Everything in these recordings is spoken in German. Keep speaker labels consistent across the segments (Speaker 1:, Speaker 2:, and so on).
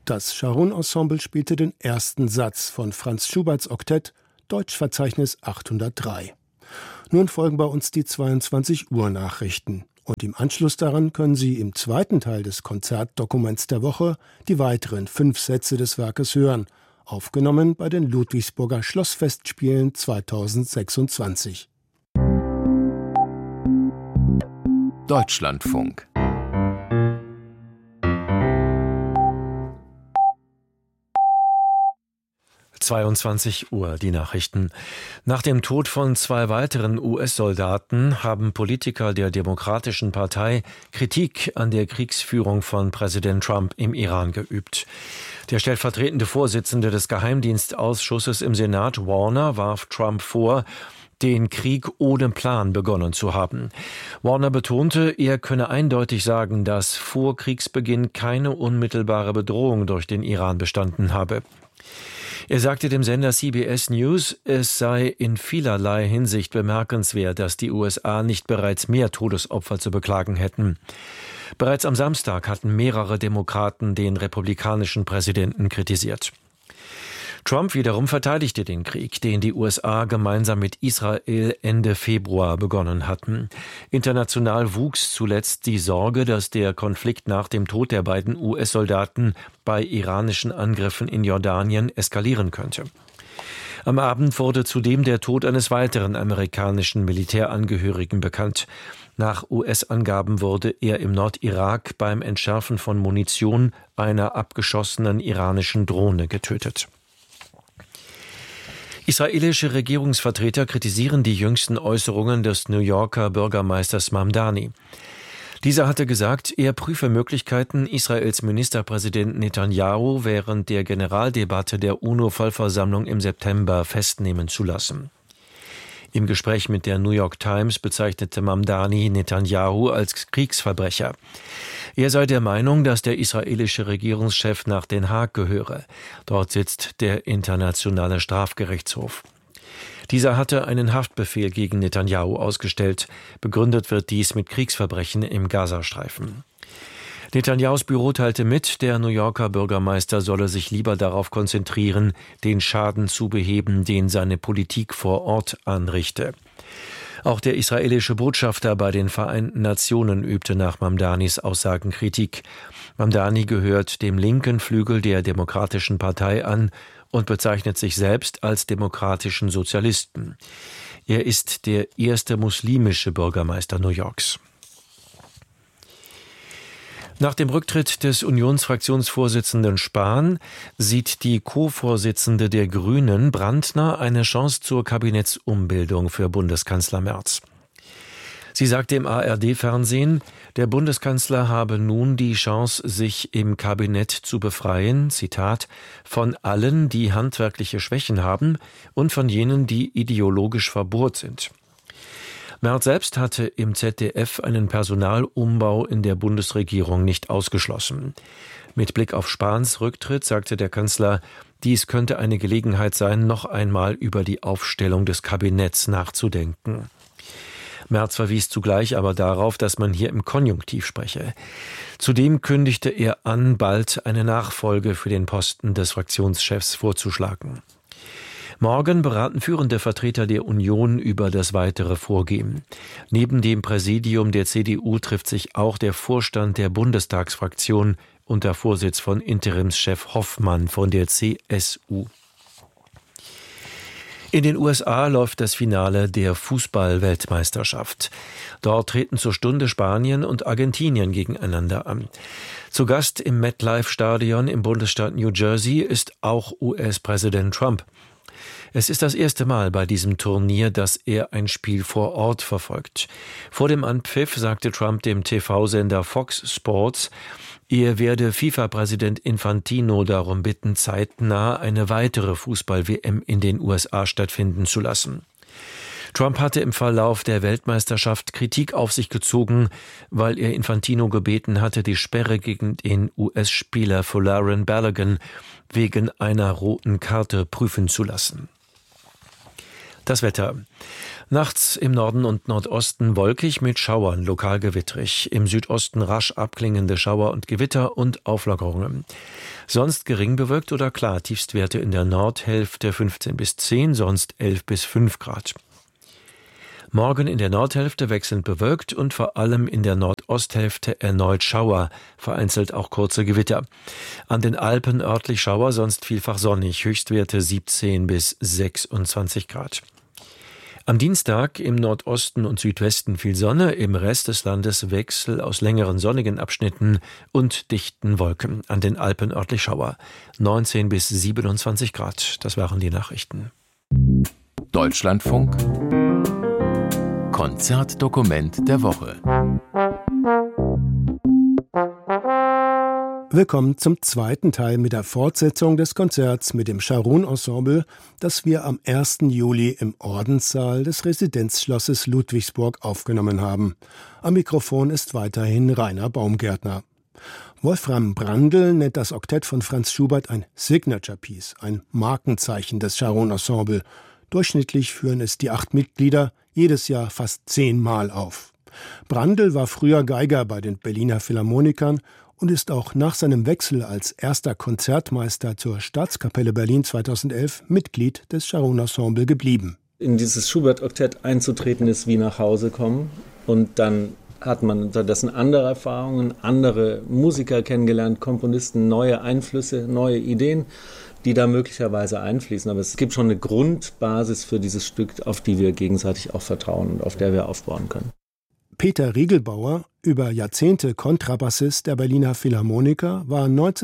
Speaker 1: Das Sharon-Ensemble spielte den ersten Satz von Franz Schuberts Oktett, Deutschverzeichnis 803. Nun folgen bei uns die 22 Uhr Nachrichten. Und im Anschluss daran können Sie im zweiten Teil des Konzertdokuments der Woche die weiteren 5 Sätze des Werkes hören, aufgenommen bei den Ludwigsburger Schlossfestspielen 2026.
Speaker 2: Deutschlandfunk.
Speaker 3: Uhr, die Nachrichten. Nach dem Tod von 2 weiteren US-Soldaten haben Politiker der Demokratischen Partei Kritik an der Kriegsführung von Präsident Trump im Iran geübt. Der stellvertretende Vorsitzende des Geheimdienstausschusses im Senat, Warner, warf Trump vor, den Krieg ohne Plan begonnen zu haben. Warner betonte, er könne eindeutig sagen, dass vor Kriegsbeginn keine unmittelbare Bedrohung durch den Iran bestanden habe. Er sagte dem Sender CBS News, es sei in vielerlei Hinsicht bemerkenswert, dass die USA nicht bereits mehr Todesopfer zu beklagen hätten. Bereits am Samstag hatten mehrere Demokraten den republikanischen Präsidenten kritisiert. Trump wiederum verteidigte den Krieg, den die USA gemeinsam mit Israel Ende Februar begonnen hatten. International wuchs zuletzt die Sorge, dass der Konflikt nach dem Tod der beiden US-Soldaten bei iranischen Angriffen in Jordanien eskalieren könnte. Am Abend wurde zudem der Tod eines weiteren amerikanischen Militärangehörigen bekannt. Nach US-Angaben wurde er im Nordirak beim Entschärfen von Munition einer abgeschossenen iranischen Drohne getötet. Israelische Regierungsvertreter kritisieren die jüngsten Äußerungen des New Yorker Bürgermeisters Mamdani. Dieser hatte gesagt, er prüfe Möglichkeiten, Israels Ministerpräsident Netanyahu während der Generaldebatte der UNO-Vollversammlung im September festnehmen zu lassen. Im Gespräch mit der New York Times bezeichnete Mamdani Netanyahu als Kriegsverbrecher. Er sei der Meinung, dass der israelische Regierungschef nach Den Haag gehöre. Dort sitzt der Internationale Strafgerichtshof. Dieser hatte einen Haftbefehl gegen Netanyahu ausgestellt. Begründet wird dies mit Kriegsverbrechen im Gazastreifen. Netanyahus Büro teilte mit, der New Yorker Bürgermeister solle sich lieber darauf konzentrieren, den Schaden zu beheben, den seine Politik vor Ort anrichte. Auch der israelische Botschafter bei den Vereinten Nationen übte nach Mamdanis Aussagen Kritik. Mamdani gehört dem linken Flügel der Demokratischen Partei an und bezeichnet sich selbst als demokratischen Sozialisten. Er ist der erste muslimische Bürgermeister New Yorks. Nach dem Rücktritt des Unionsfraktionsvorsitzenden Spahn sieht die Co-Vorsitzende der Grünen, Brandner, eine Chance zur Kabinettsumbildung für Bundeskanzler Merz. Sie sagte im ARD-Fernsehen, der Bundeskanzler habe nun die Chance, sich im Kabinett zu befreien, Zitat, von allen, die handwerkliche Schwächen haben und von jenen, die ideologisch verbohrt sind. Merz selbst hatte im ZDF einen Personalumbau in der Bundesregierung nicht ausgeschlossen. Mit Blick auf Spahns Rücktritt sagte der Kanzler, dies könnte eine Gelegenheit sein, noch einmal über die Aufstellung des Kabinetts nachzudenken. Merz verwies zugleich aber darauf, dass man hier im Konjunktiv spreche. Zudem kündigte er an, bald eine Nachfolge für den Posten des Fraktionschefs vorzuschlagen. Morgen beraten führende Vertreter der Union über das weitere Vorgehen. Neben dem Präsidium der CDU trifft sich auch der Vorstand der Bundestagsfraktion unter Vorsitz von Interimschef Hoffmann von der CSU. In den USA läuft das Finale der Fußball-Weltmeisterschaft. Dort treten zur Stunde Spanien und Argentinien gegeneinander an. Zu Gast im MetLife-Stadion im Bundesstaat New Jersey ist auch US-Präsident Trump. Es ist das erste Mal bei diesem Turnier, dass er ein Spiel vor Ort verfolgt. Vor dem Anpfiff sagte Trump dem TV-Sender Fox Sports, er werde FIFA-Präsident Infantino darum bitten, zeitnah eine weitere Fußball-WM in den USA stattfinden zu lassen. Trump hatte im Verlauf der Weltmeisterschaft Kritik auf sich gezogen, weil er Infantino gebeten hatte, die Sperre gegen den US-Spieler Folarin Balogun wegen einer roten Karte prüfen zu lassen. Das Wetter. Nachts im Norden und Nordosten wolkig mit Schauern, lokal gewittrig. Im Südosten rasch abklingende Schauer und Gewitter und Auflockerungen. Sonst gering bewölkt oder klar, Tiefstwerte in der Nordhälfte 15 bis 10, sonst 11 bis 5 Grad. Morgen in der Nordhälfte wechselnd bewölkt und vor allem in der Nordosthälfte erneut Schauer, vereinzelt auch kurze Gewitter. An den Alpen örtlich Schauer, sonst vielfach sonnig, Höchstwerte 17 bis 26 Grad. Am Dienstag im Nordosten und Südwesten viel Sonne, im Rest des Landes Wechsel aus längeren sonnigen Abschnitten und dichten Wolken. An den Alpen örtlich Schauer, 19 bis 27 Grad. Das waren die Nachrichten.
Speaker 2: Deutschlandfunk Konzertdokument der Woche.
Speaker 1: Willkommen zum zweiten Teil mit der Fortsetzung des Konzerts mit dem Scharoun-Ensemble, das wir am 1. Juli im Ordenssaal des Residenzschlosses Ludwigsburg aufgenommen haben. Am Mikrofon ist weiterhin Rainer Baumgärtner. Wolfram Brandl nennt das Oktett von Franz Schubert ein Signature Piece, ein Markenzeichen des Scharoun-Ensemble. Durchschnittlich führen es die 8 Mitglieder jedes Jahr fast 10 Mal auf. Brandl war früher Geiger bei den Berliner Philharmonikern und ist auch nach seinem Wechsel als erster Konzertmeister zur Staatskapelle Berlin 2011 Mitglied des Scharoun-Ensemble geblieben.
Speaker 4: In dieses Schubert-Oktett einzutreten ist wie nach Hause kommen, und dann hat man unterdessen andere Erfahrungen, andere Musiker kennengelernt, Komponisten, neue Einflüsse, neue Ideen, die da möglicherweise einfließen. Aber es gibt schon eine Grundbasis für dieses Stück, auf die wir gegenseitig auch vertrauen und auf der wir aufbauen können.
Speaker 1: Peter Riegelbauer, über Jahrzehnte Kontrabassist der Berliner Philharmoniker, war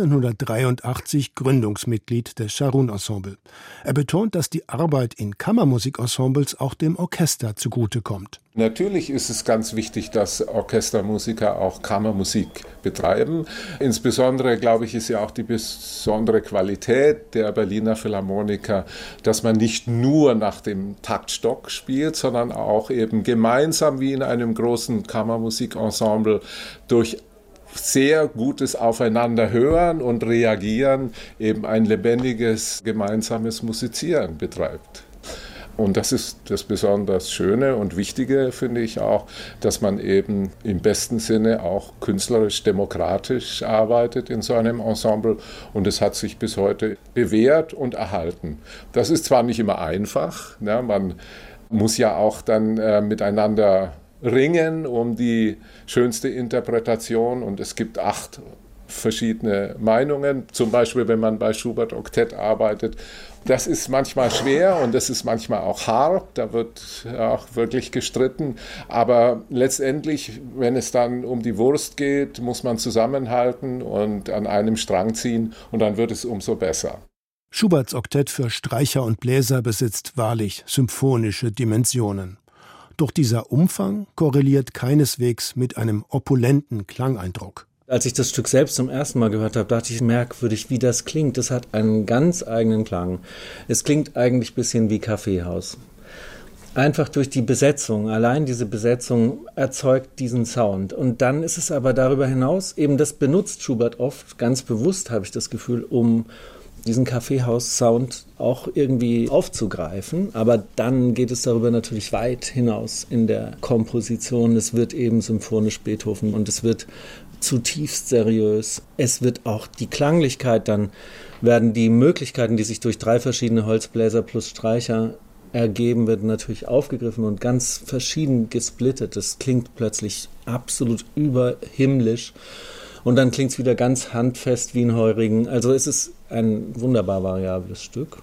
Speaker 1: 1983 Gründungsmitglied des Scharoun-Ensemble. Er betont, dass die Arbeit in Kammermusikensembles auch dem Orchester zugutekommt.
Speaker 5: Natürlich ist es ganz wichtig, dass Orchestermusiker auch Kammermusik betreiben. Insbesondere, glaube ich, ist ja auch die besondere Qualität der Berliner Philharmoniker, dass man nicht nur nach dem Taktstock spielt, sondern auch eben gemeinsam wie in einem großen Kammermusikensemble durch sehr gutes Aufeinanderhören und Reagieren eben ein lebendiges gemeinsames Musizieren betreibt. Und das ist das besonders Schöne und Wichtige, finde ich auch, dass man eben im besten Sinne auch künstlerisch demokratisch arbeitet in so einem Ensemble. Und es hat sich bis heute bewährt und erhalten. Das ist zwar nicht immer einfach, ne? Man muss ja auch dann miteinander ringen um die schönste Interpretation, und es gibt 8 verschiedene Meinungen, zum Beispiel wenn man bei Schubert Oktett arbeitet. Das ist manchmal schwer und das ist manchmal auch hart, da wird auch wirklich gestritten, aber letztendlich, wenn es dann um die Wurst geht, muss man zusammenhalten und an einem Strang ziehen, und dann wird es umso besser.
Speaker 1: Schuberts Oktett für Streicher und Bläser besitzt wahrlich symphonische Dimensionen. Doch dieser Umfang korreliert keineswegs mit einem opulenten Klangeindruck.
Speaker 4: Als ich das Stück selbst zum ersten Mal gehört habe, dachte ich, merkwürdig, wie das klingt. Das hat einen ganz eigenen Klang. Es klingt eigentlich ein bisschen wie Kaffeehaus. Einfach durch die Besetzung, allein diese Besetzung erzeugt diesen Sound. Und dann ist es aber darüber hinaus, eben das benutzt Schubert oft, ganz bewusst habe ich das Gefühl, um diesen Kaffeehaus-Sound auch irgendwie aufzugreifen. Aber dann geht es darüber natürlich weit hinaus in der Komposition. Es wird eben symphonisch Beethoven und es wird zutiefst seriös. Es wird auch die Klanglichkeit, dann werden die Möglichkeiten, die sich durch 3 verschiedene Holzbläser plus Streicher ergeben, werden natürlich aufgegriffen und ganz verschieden gesplittet. Das klingt plötzlich absolut überhimmlisch. Und dann klingt es wieder ganz handfest wie ein Heurigen. Also es ist ein wunderbar variables Stück.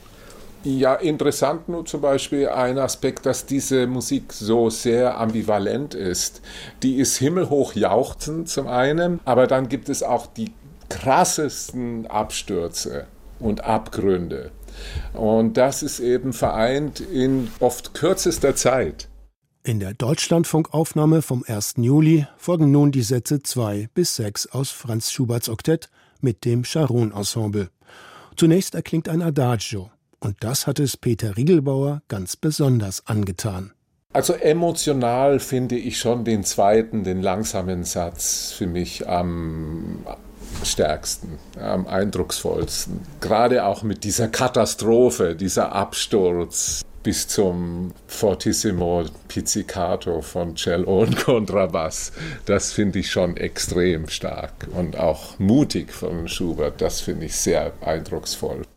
Speaker 5: Ja, interessant nur zum Beispiel ein Aspekt, dass diese Musik so sehr ambivalent ist. Die ist himmelhoch jauchzend zum einen, aber dann gibt es auch die krassesten Abstürze und Abgründe. Und das ist eben vereint in oft kürzester Zeit.
Speaker 1: In der Deutschlandfunkaufnahme vom 1. Juli folgen nun die Sätze 2 bis 6 aus Franz Schuberts Oktett mit dem Scharoun-Ensemble. Zunächst erklingt ein Adagio, und das hat es Peter Riegelbauer ganz besonders angetan.
Speaker 5: Also emotional finde ich schon den zweiten, den langsamen Satz für mich am stärksten, am eindrucksvollsten. Gerade auch mit dieser Katastrophe, dieser Absturz. bis zum Fortissimo Pizzicato von Cello und Kontrabass. Das finde ich schon extrem stark und auch mutig von Schubert. Das finde ich sehr eindrucksvoll.